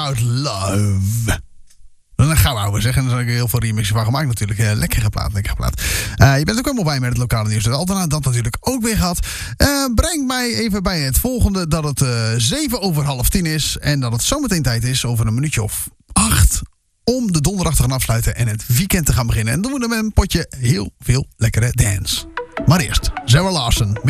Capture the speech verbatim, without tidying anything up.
About Love. Dan gaan we over zeggen. En daar heb ik heel veel remixen van gemaakt natuurlijk. Uh, lekkere plaat, lekkere plaat. Uh, je bent ook helemaal bij met het lokale nieuws. Altena dat natuurlijk ook weer gehad. Uh, breng mij even bij het volgende. Dat het uh, zeven over half tien is. En dat het zometeen tijd is over een minuutje of acht. Om de donderdag te gaan afsluiten en het weekend te gaan beginnen. En doen we dan met een potje heel veel lekkere dance. Maar eerst, Zara Larsson.